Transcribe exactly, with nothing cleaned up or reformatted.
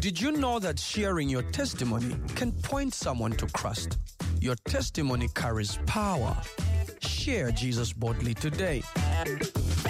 Did you know that sharing your testimony can point someone to Christ? Your testimony carries power. Share Jesus boldly today.